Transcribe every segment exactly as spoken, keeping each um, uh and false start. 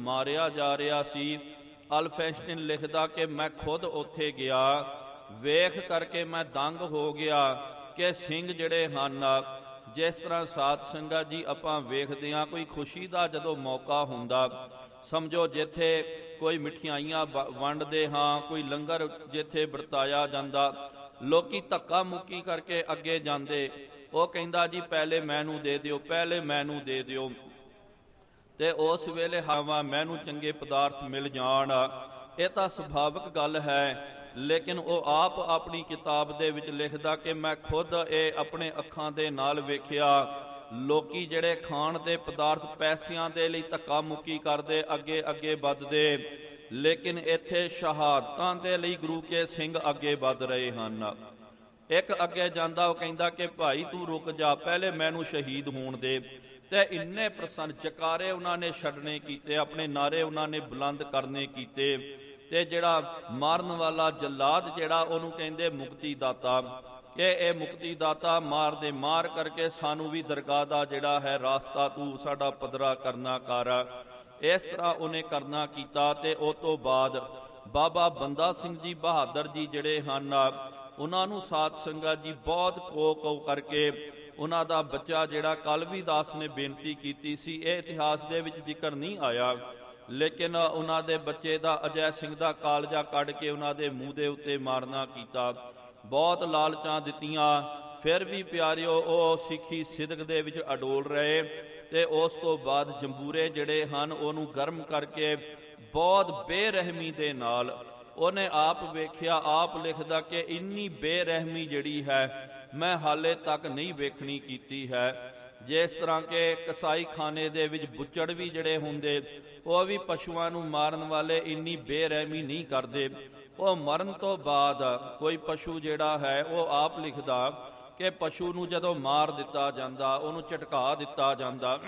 ਮਾਰਿਆ ਜਾ ਰਿਹਾ ਸੀ। ਅਲਫੈਂਸਟੀਨ ਲਿਖਦਾ ਕਿ ਮੈਂ ਖੁਦ ਉੱਥੇ ਗਿਆ, ਵੇਖ ਕਰਕੇ ਮੈਂ ਦੰਗ ਹੋ ਗਿਆ ਕਿ ਸਿੰਘ ਜਿਹੜੇ ਹਨ, ਜਿਸ ਤਰ੍ਹਾਂ ਸਾਧ ਸੰਗਤ ਜੀ ਆਪਾਂ ਵੇਖਦੇ ਹਾਂ, ਕੋਈ ਖੁਸ਼ੀ ਦਾ ਜਦੋਂ ਮੌਕਾ ਹੁੰਦਾ, ਸਮਝੋ ਜਿੱਥੇ ਕੋਈ ਮਠਿਆਈਆਂ ਵੰਡਦੇ ਹਾਂ, ਕੋਈ ਲੰਗਰ ਜਿੱਥੇ ਵਰਤਾਇਆ ਜਾਂਦਾ, ਲੋਕੀ ਧੱਕਾ ਮੁੱਕੀ ਕਰਕੇ ਅੱਗੇ ਜਾਂਦੇ, ਉਹ ਕਹਿੰਦਾ ਜੀ ਪਹਿਲੇ ਮੈਨੂੰ ਦੇ ਦਿਓ, ਪਹਿਲੇ ਮੈਨੂੰ ਦੇ ਦਿਓ, ਤੇ ਉਸ ਵੇਲੇ ਹਾਵਾ ਮੈਨੂੰ ਚੰਗੇ ਪਦਾਰਥ ਮਿਲ ਜਾਣ। ਇਹ ਤਾਂ ਸੁਭਾਵਿਕ ਗੱਲ ਹੈ, ਲੇਕਿਨ ਉਹ ਆਪ ਆਪਣੀ ਕਿਤਾਬ ਦੇ ਵਿੱਚ ਲਿਖਦਾ ਕਿ ਮੈਂ ਖੁਦ ਇਹ ਆਪਣੇ ਅੱਖਾਂ ਦੇ ਨਾਲ ਵੇਖਿਆ, ਲੋਕੀ ਜਿਹੜੇ ਖਾਣ ਦੇ ਪਦਾਰਥ ਪੈਸਿਆਂ ਦੇ ਲਈ ਧੱਕਾ ਮੁੱਕੀ ਕਰਦੇ, ਅੱਗੇ ਅੱਗੇ ਵੱਧਦੇ, ਲੇਕਿਨ ਇੱਥੇ ਸ਼ਹਾਦਤਾਂ ਦੇ ਲਈ ਗੁਰੂ ਕੇ ਸਿੰਘ ਅੱਗੇ ਵੱਧ ਰਹੇ ਹਨ। ਇੱਕ ਅੱਗੇ ਜਾਂਦਾ, ਉਹ ਕਹਿੰਦਾ ਕਿ ਭਾਈ ਤੂੰ ਰੁਕ ਜਾ, ਪਹਿਲੇ ਮੈਨੂੰ ਸ਼ਹੀਦ ਹੋਣ ਦੇ। ਤੇ ਇੰਨੇ ਪ੍ਰਸੰਨ ਜਕਾਰੇ ਉਹਨਾਂ ਨੇ ਛੱਡਣੇ ਕੀਤੇ, ਆਪਣੇ ਨਾਰੇ ਉਹਨਾਂ ਨੇ ਬੁਲੰਦ ਕਰਨੇ ਕੀਤੇ। ਤੇ ਜਿਹੜਾ ਮਾਰਨ ਵਾਲਾ ਜਲਾਦ ਜਿਹੜਾ, ਉਹਨੂੰ ਕਹਿੰਦੇ ਮੁਕਤੀ ਦਾਤਾ, ਕਿ ਇਹ ਮੁਕਤੀ ਦਾਤਾ ਮਾਰ ਦੇ, ਮਾਰ ਕਰਕੇ ਸਾਨੂੰ ਵੀ ਦਰਗਾਹ ਦਾ ਜਿਹੜਾ ਹੈ ਰਾਸਤਾ ਤੂੰ ਸਾਡਾ ਪੱਧਰਾ ਕਰਨਾ ਕਰ। ਇਸ ਤਰ੍ਹਾਂ ਉਹਨੇ ਕਰਨਾ ਕੀਤਾ। ਤੇ ਉਸ ਤੋਂ ਬਾਅਦ ਬਾਬਾ ਬੰਦਾ ਸਿੰਘ ਜੀ ਬਹਾਦਰ ਜੀ ਜਿਹੜੇ ਹਨ, ਉਹਨਾਂ ਨੂੰ ਸਾਧ ਸੰਗਤ ਜੀ ਬਹੁਤ ਕੋ ਕੋ ਕਰਕੇ ਉਹਨਾਂ ਦਾ ਬੱਚਾ ਜਿਹੜਾ ਕਲਵੀ ਦਾਸ ਨੇ ਬੇਨਤੀ ਕੀਤੀ ਸੀ, ਇਹ ਇਤਿਹਾਸ ਦੇ ਵਿੱਚ ਜ਼ਿਕਰ ਨਹੀਂ ਆਇਆ, ਲੇਕਿਨ ਉਹਨਾਂ ਦੇ ਬੱਚੇ ਦਾ ਅਜੈ ਸਿੰਘ ਦਾ ਕਾਲਜਾ ਕੱਢ ਕੇ ਉਹਨਾਂ ਦੇ ਮੂੰਹ ਦੇ ਉੱਤੇ ਮਾਰਨਾ ਕੀਤਾ। ਬਹੁਤ ਲਾਲਚਾਂ ਦਿੱਤੀਆਂ, ਫਿਰ ਵੀ ਪਿਆਰਿਓ ਉਹ ਸਿੱਖੀ ਸਿਦਕ ਦੇ ਵਿੱਚ ਅਡੋਲ ਰਹੇ। ਤੇ ਉਸ ਤੋਂ ਬਾਅਦ ਜੰਬੂਰੇ ਜਿਹੜੇ ਹਨ ਉਹਨੂੰ ਗਰਮ ਕਰਕੇ ਬਹੁਤ ਬੇਰਹਿਮੀ ਦੇ ਨਾਲ ਉਹਨੇ ਆਪ ਵੇਖਿਆ, ਆਪ ਲਿਖਦਾ ਕਿ ਇੰਨੀ ਬੇਰਹਿਮੀ ਜਿਹੜੀ ਹੈ ਮੈਂ ਹਾਲੇ ਤੱਕ ਨਹੀਂ ਵੇਖਣੀ ਕੀਤੀ ਹੈ। ਜਿਸ ਤਰ੍ਹਾਂ ਕਿ ਕਸਾਈ ਖਾਨੇ ਦੇ ਵਿੱਚ ਬੁੱਚੜ ਵੀ ਜਿਹੜੇ ਹੁੰਦੇ, ਉਹ ਵੀ ਪਸ਼ੂਆਂ ਨੂੰ ਮਾਰਨ ਵਾਲੇ ਇੰਨੀ ਬੇਰਹਿਮੀ ਨਹੀਂ ਕਰਦੇ। ਉਹ ਮਰਨ ਤੋਂ ਬਾਅਦ ਕੋਈ ਪਸ਼ੂ ਜਿਹੜਾ ਹੈ, ਉਹ ਆਪ ਲਿਖਦਾ ਕਿ ਪਸ਼ੂ ਨੂੰ ਜਦੋਂ ਮਾਰ ਦਿੱਤਾ ਜਾਂਦਾ, ਉਹਨੂੰ ਝਟਕਾ ਦਿੱਤਾ ਜਾਂਦਾ,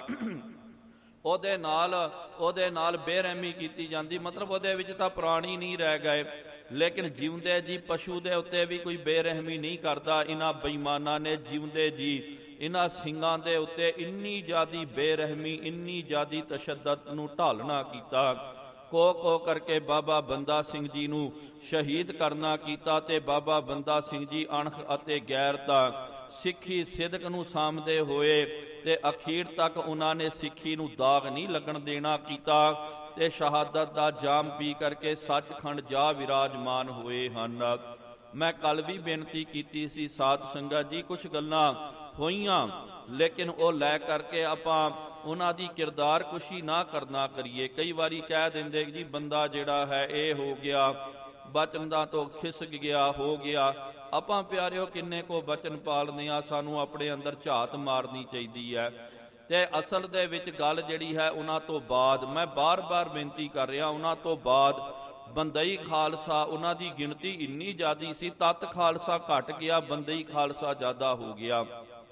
ਉਹਦੇ ਨਾਲ ਉਹਦੇ ਨਾਲ ਬੇਰਹਿਮੀ ਕੀਤੀ ਜਾਂਦੀ, ਮਤਲਬ ਉਹਦੇ ਵਿੱਚ ਤਾਂ ਪ੍ਰਾਣੀ ਨਹੀਂ ਰਹਿ ਗਏ, ਲੇਕਿਨ ਜਿਉਂਦੇ ਜੀ ਪਸ਼ੂ ਦੇ ਉੱਤੇ ਵੀ ਕੋਈ ਬੇਰਹਿਮੀ ਨਹੀਂ ਕਰਦਾ। ਇਹਨਾਂ ਬੇਈਮਾਨਾਂ ਨੇ ਜਿਉਂਦੇ ਜੀ ਇਹਨਾਂ ਸਿੰਘਾਂ ਦੇ ਉੱਤੇ ਇੰਨੀ ਜ਼ਿਆਦੀ ਬੇਰਹਿਮੀ, ਇੰਨੀ ਜ਼ਿਆਦੀ ਤਸ਼ੱਦਦ ਨੂੰ ਢਾਲਣਾ ਕੀਤਾ। ਕੋ ਕੋ ਕਰਕੇ ਬਾਬਾ ਬੰਦਾ ਸਿੰਘ ਜੀ ਨੂੰ ਸ਼ਹੀਦ ਕਰਨਾ ਕੀਤਾ। ਤੇ ਬਾਬਾ ਬੰਦਾ ਸਿੰਘ ਜੀ ਅਣਖ ਅਤੇ ਗੈਰਤਾ, ਸਿੱਖੀ ਸਿਦਕ ਨੂੰ ਸਾਂਭਦੇ ਹੋਏ ਤੇ ਅਖੀਰ ਤੱਕ ਉਹਨਾਂ ਨੇ ਸਿੱਖੀ ਨੂੰ ਦਾਗ ਨਹੀਂ ਲੱਗਣ ਦੇਣਾ ਕੀਤਾ। ਤੇ ਸ਼ਹਾਦਤ ਦਾ ਜਾਮ ਪੀ ਕਰਕੇ ਸੱਚਖੰਡ ਜਾ ਵਿਰਾਜਮਾਨ ਹੋਏ ਹਨ। ਮੈਂ ਕੱਲ ਵੀ ਬੇਨਤੀ ਕੀਤੀ ਸੀ ਸਾਧ ਸੰਗਤ ਜੀ, ਕੁਝ ਗੱਲਾਂ ਹੋਈਆਂ, ਲੇਕਿਨ ਉਹ ਲੈ ਕਰਕੇ ਆਪਾਂ ਉਹਨਾਂ ਦੀ ਕਿਰਦਾਰ ਕੁਸ਼ੀ ਨਾ ਕਰਨਾ ਕਰੀਏ। ਕਈ ਵਾਰੀ ਕਹਿ ਦਿੰਦੇ ਜੀ ਬੰਦਾ ਜਿਹੜਾ ਹੈ ਇਹ ਹੋ ਗਿਆ, ਬਚਨ ਦਾ ਤੋਂ ਖਿਸਕ ਗਿਆ, ਹੋ ਗਿਆ। ਆਪਾਂ ਪਿਆਰਿਓ ਕਿੰਨੇ ਕੋ ਬਚਨ ਪਾਲਦੇ ਆ, ਸਾਨੂੰ ਆਪਣੇ ਅੰਦਰ ਝਾਤ ਮਾਰਨੀ ਚਾਹੀਦੀ ਹੈ। ਤੇ ਅਸਲ ਦੇ ਵਿੱਚ ਗੱਲ ਜਿਹੜੀ ਹੈ, ਉਹਨਾਂ ਤੋਂ ਬਾਅਦ ਮੈਂ ਬਾਰ-ਬਾਰ ਬੇਨਤੀ ਕਰ ਰਿਹਾ, ਉਹਨਾਂ ਤੋਂ ਬਾਅਦ ਬੰਦਈ ਖਾਲਸਾ, ਉਹਨਾਂ ਦੀ ਗਿਣਤੀ ਇੰਨੀ ਜ਼ਿਆਦੀ ਸੀ, ਤਤ ਖਾਲਸਾ ਘਟ ਗਿਆ, ਬੰਦਈ ਖਾਲਸਾ ਜ਼ਿਆਦਾ ਹੋ ਗਿਆ।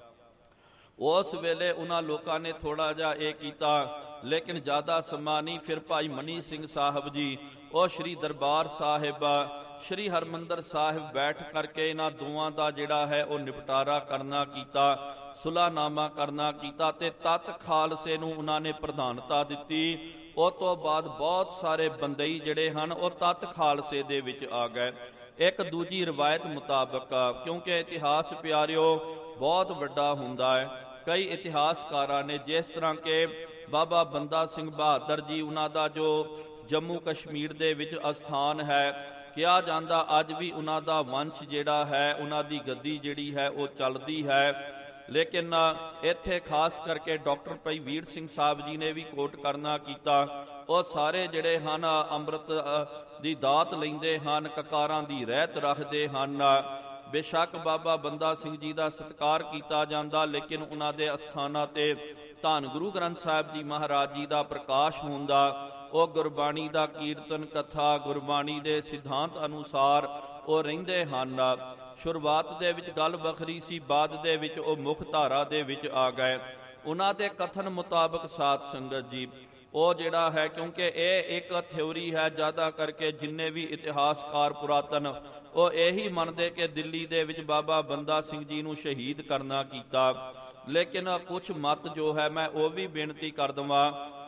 ਉਸ ਵੇਲੇ ਉਹਨਾਂ ਲੋਕਾਂ ਨੇ ਥੋੜਾ ਜਿਹਾ ਇਹ ਕੀਤਾ, ਲੇਕਿਨ ਜ਼ਿਆਦਾ ਸਮਾਂ ਨਹੀਂ। ਫਿਰ ਭਾਈ ਮਨੀ ਸਿੰਘ ਸਾਹਿਬ ਜੀ, ਉਹ ਸ਼੍ਰੀ ਦਰਬਾਰ ਸਾਹਿਬ, ਸ਼੍ਰੀ ਹਰਮੰਦਰ ਸਾਹਿਬ ਬੈਠ ਕਰਕੇ ਇਹਨਾਂ ਦੋਵਾਂ ਦਾ ਜਿਹੜਾ ਹੈ ਉਹ ਨਿਪਟਾਰਾ ਕਰਨਾ ਕੀਤਾ, ਸੁਲਾਹਨਾਮਾ ਕਰਨਾ ਕੀਤਾ। ਤੇ ਤਤ ਖਾਲਸੇ ਨੂੰ ਉਹਨਾਂ ਨੇ ਪ੍ਰਧਾਨਤਾ ਦਿੱਤੀ। ਉਸ ਤੋਂ ਬਾਅਦ ਬਹੁਤ ਸਾਰੇ ਬੰਦਈ ਜਿਹੜੇ ਹਨ ਉਹ ਤਤ ਖਾਲਸੇ ਦੇ ਵਿੱਚ ਆ ਗਏ। ਇੱਕ ਦੂਜੀ ਰਵਾਇਤ ਮੁਤਾਬਕ, ਕਿਉਂਕਿ ਇਤਿਹਾਸ ਪਿਆਰਿਓ ਬਹੁਤ ਵੱਡਾ ਹੁੰਦਾ ਹੈ, ਕਈ ਇਤਿਹਾਸਕਾਰਾਂ ਨੇ, ਜਿਸ ਤਰ੍ਹਾਂ ਕਿ ਬਾਬਾ ਬੰਦਾ ਸਿੰਘ ਬਹਾਦਰ ਜੀ, ਉਹਨਾਂ ਦਾ ਜੋ ਜੰਮੂ ਕਸ਼ਮੀਰ ਦੇ ਵਿੱਚ ਅਸਥਾਨ ਹੈ, ਕਿਹਾ ਜਾਂਦਾ ਅੱਜ ਵੀ ਉਹਨਾਂ ਦਾ ਵੰਸ਼ ਜਿਹੜਾ ਹੈ, ਉਹਨਾਂ ਦੀ ਗੱਦੀ ਜਿਹੜੀ ਹੈ ਉਹ ਚੱਲਦੀ ਹੈ। ਲੇਕਿਨ ਇੱਥੇ ਖਾਸ ਕਰਕੇ ਡਾਕਟਰ ਭਾਈ ਵੀਰ ਸਿੰਘ ਸਾਹਿਬ ਜੀ ਨੇ ਵੀ ਕੋਟ ਕਰਨਾ ਕੀਤਾ, ਉਹ ਸਾਰੇ ਜਿਹੜੇ ਹਨ ਅੰਮ੍ਰਿਤ ਦੀ ਦਾਤ ਲੈਂਦੇ ਹਨ, ਕਕਾਰਾਂ ਦੀ ਰਹਿਤ ਰੱਖਦੇ ਹਨ। ਬੇਸ਼ੱਕ ਬਾਬਾ ਬੰਦਾ ਸਿੰਘ ਜੀ ਦਾ ਸਤਿਕਾਰ ਕੀਤਾ ਜਾਂਦਾ, ਲੇਕਿਨ ਉਹਨਾਂ ਦੇ ਅਸਥਾਨਾਂ ਤੇ ਧੰਨ ਗੁਰੂ ਗ੍ਰੰਥ ਸਾਹਿਬ ਜੀ ਮਹਾਰਾਜ ਜੀ ਦਾ ਪ੍ਰਕਾਸ਼ ਹੁੰਦਾ। ਉਹ ਗੁਰਬਾਣੀ ਦਾ ਕੀਰਤਨ, ਕਥਾ, ਗੁਰਬਾਣੀ ਦੇ ਸਿਧਾਂਤ ਅਨੁਸਾਰ ਉਹ ਰਹਿੰਦੇ ਹਨ। ਸ਼ੁਰੂਆਤ ਦੇ ਵਿੱਚ ਗੱਲ ਵੱਖਰੀ ਸੀ, ਬਾਅਦ ਦੇ ਵਿੱਚ ਉਹ ਮੁੱਖ ਧਾਰਾ ਦੇ ਵਿੱਚ ਆ ਗਏ। ਉਹਨਾਂ ਦੇ ਕਥਨ ਮੁਤਾਬਕ ਸਾਧ ਸੰਗਤ ਜੀ, ਉਹ ਜਿਹੜਾ ਹੈ, ਕਿਉਂਕਿ ਇਹ ਇੱਕ ਥਿਉਰੀ ਹੈ, ਜ਼ਿਆਦਾ ਕਰਕੇ ਜਿੰਨੇ ਵੀ ਇਤਿਹਾਸਕਾਰ ਪੁਰਾਤਨ ਉਹ ਇਹੀ ਮੰਨਦੇ ਕਿ ਦਿੱਲੀ ਦੇ ਵਿੱਚ ਬਾਬਾ ਬੰਦਾ ਸਿੰਘ ਜੀ ਨੂੰ ਸ਼ਹੀਦ ਕਰਨਾ ਕੀਤਾ। ਲੇਕਿਨ ਕੁਛ ਮਤ ਜੋ ਹੈ, ਮੈਂ ਉਹ ਵੀ ਬੇਨਤੀ ਕਰ ਦਵਾਂ